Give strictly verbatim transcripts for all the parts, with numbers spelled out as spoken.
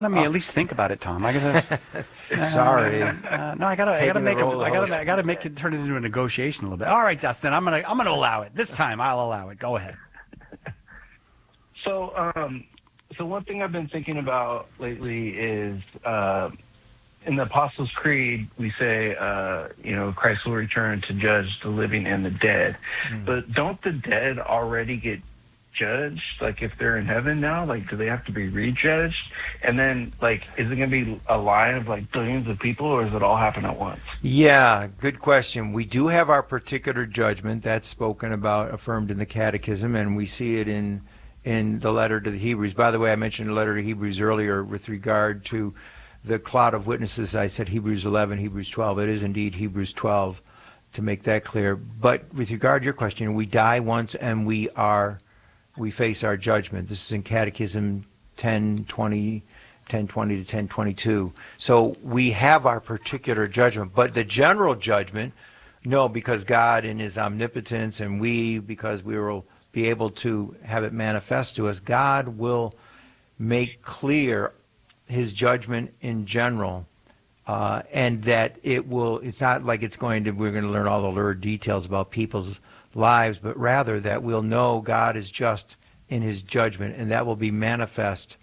Let me at least think about it, Tom. I gotta. Uh, Sorry. uh, no, I gotta. I gotta Taking the make a. role of I host. gotta. I gotta make it turn it into a negotiation a little bit. All right, Dustin. I'm gonna. I'm gonna allow it this time. I'll allow it. Go ahead. So, um, so one thing I've been thinking about lately is uh, in the Apostles' Creed, we say, uh, you know, Christ will return to judge the living and the dead. Mm. But don't the dead already get judged? Like, if they're in heaven now, like, do they have to be rejudged? And then, like, is it going to be a line of, like, billions of people, or does it all happen at once? Yeah, good question. We do have our particular judgment that's spoken about, affirmed in the Catechism, and we see it in in the letter to the Hebrews. By the way, I mentioned the letter to Hebrews earlier with regard to the cloud of witnesses. I said Hebrews eleven, Hebrews twelve. It is indeed Hebrews twelve, to make that clear. But with regard to your question, we die once and we are, we face our judgment. This is in Catechism ten twenty, ten twenty to ten twenty-two. So we have our particular judgment, but the general judgment, no, because God in his omnipotence, and we, because we will be able to have it manifest to us, God will make clear his judgment in general, uh, and that it will, it's not like it's going to, we're going to learn all the lurid details about people's lives, but rather that we'll know God is just in his judgment, and that will be manifest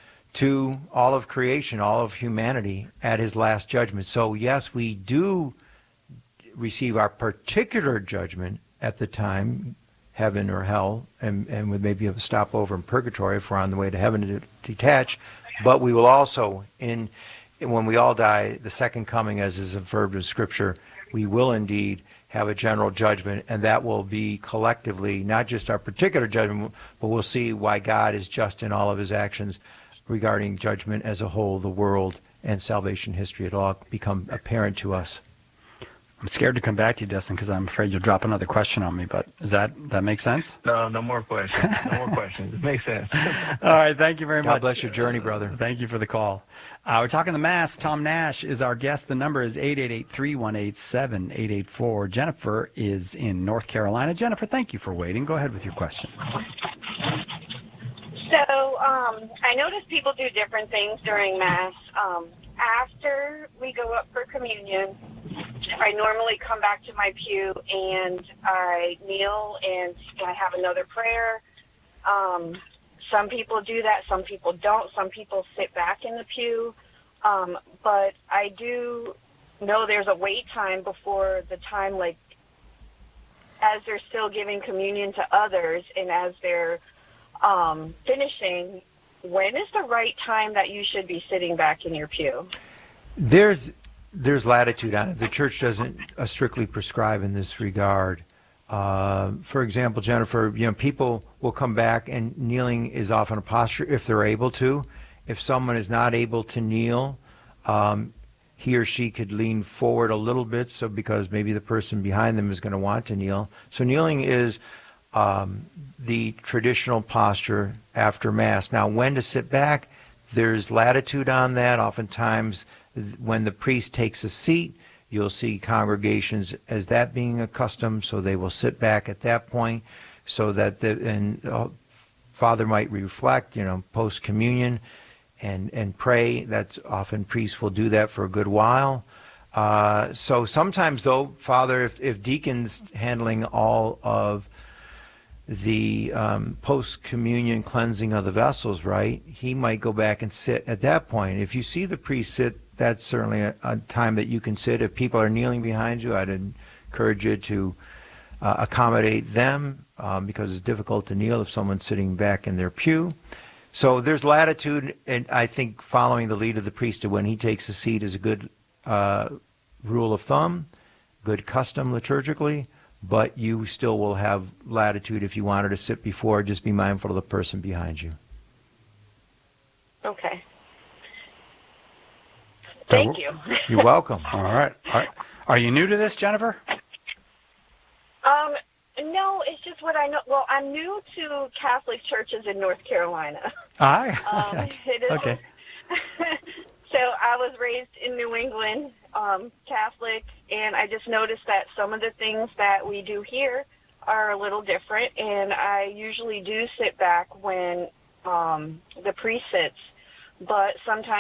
to all of creation, all of humanity at his last judgment. So yes, we do receive our particular judgment at the time, heaven or hell, and, and with maybe a stopover in purgatory if we're on the way to heaven to detach. But we will also, in when we all die, the second coming, as is affirmed in Scripture, we will indeed have a general judgment, and that will be collectively, not just our particular judgment, but we'll see why God is just in all of his actions regarding judgment as a whole, the world, and salvation history. It'll all become apparent to us. I'm scared to come back to you, Dustin, because I'm afraid you'll drop another question on me. But does that that make sense? No, no more questions. No more questions. It makes sense. All right. Thank you very God much. God bless your journey, brother. Uh, thank you for the call. Uh, we're talking the Mass. Tom Nash is our guest. The number is eight eight eight, three one eight, seven eight eight four. Jennifer is in North Carolina. Jennifer, thank you for waiting. Go ahead with your question. So um, I notice people do different things during Mass. Um, after we go up for communion, I normally come back to my pew and I kneel and I have another prayer. Um, some people do that, some people don't. Some people sit back in the pew. Um, but I do know there's a wait time before the time, like, as they're still giving communion to others and as they're um, finishing, when is the right time that you should be sitting back in your pew? There's there's latitude on it. The church doesn't uh, strictly prescribe in this regard. Uh, for example, Jennifer, you know, people will come back, and kneeling is often a posture if they're able to. If someone is not able to kneel, um, he or she could lean forward a little bit, so because maybe the person behind them is going to want to kneel. So kneeling is um, the traditional posture after Mass. Now, when to sit back, there's latitude on that. Oftentimes, when the priest takes a seat, you'll see congregations as that being a custom, so they will sit back at that point, so that the and uh, Father might reflect, you know, post communion, and and pray. That's often priests will do that for a good while. Uh, so sometimes, though, Father, if if deacons handling all of the um, post-communion cleansing of the vessels, right, he might go back and sit at that point. If you see the priest sit, that's certainly a, a time that you can sit. If people are kneeling behind you, I'd encourage you to uh, accommodate them um, because it's difficult to kneel if someone's sitting back in their pew. So there's latitude, and I think following the lead of the priest when he takes a seat is a good uh, rule of thumb, good custom liturgically, but you still will have latitude if you wanted to sit before. Just be mindful of the person behind you. Okay. Thank you. You're welcome. All right. All right. Are you new to this, Jennifer? Um, no, it's just what I know. Well, I'm new to Catholic churches in North Carolina. Aye. Um, it is, okay. So I was raised in New England, um, Catholic, and I just noticed that some of the things that we do here are a little different, and I usually do sit back when um, the priest sits. but sometimes